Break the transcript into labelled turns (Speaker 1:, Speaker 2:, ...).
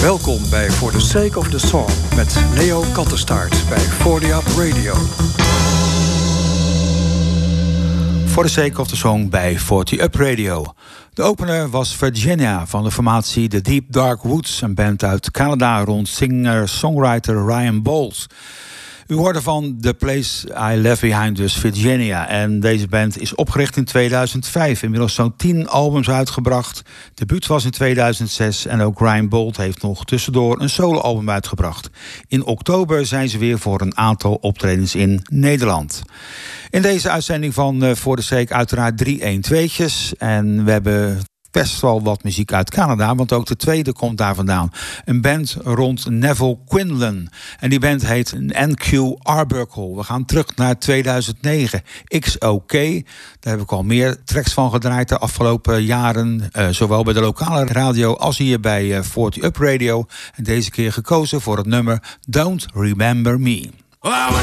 Speaker 1: Welkom bij For the Sake of the Song met Leo Kattenstaart bij 40 Up Radio.
Speaker 2: For the Sake of the Song bij 40 Up Radio. De opener was Virginia van de formatie The Deep Dark Woods, een band uit Canada rond singer-songwriter Ryan Bowles. U hoorde van The Place I Left Behind, dus Virginia. En deze band is opgericht in 2005. Inmiddels zo'n 10 albums uitgebracht. Debuut was in 2006 en ook Ryan Bowles heeft nog tussendoor een soloalbum uitgebracht. In oktober zijn ze weer voor een aantal optredens in Nederland. In deze uitzending van For the Sake uiteraard 3 1-2'tjes. En we hebben best wel wat muziek uit Canada, want ook de tweede komt daar vandaan. Een band rond Neville Quinlan. En die band heet NQ Arbuckle. We gaan terug naar 2009. XOK. Daar heb ik al meer tracks van gedraaid de afgelopen jaren. Zowel bij de lokale radio als hier bij 40 Up Radio. En deze keer gekozen voor het nummer Don't Remember Me.